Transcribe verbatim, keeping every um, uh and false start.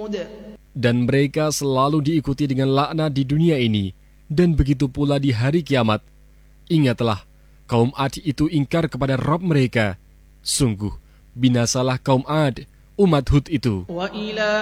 Dan mereka selalu diikuti dengan laknat di dunia ini, dan begitu pula di hari kiamat. Ingatlah, kaum Ad itu ingkar kepada Rabb mereka. Sungguh, binasalah kaum Ad, umat Hud itu.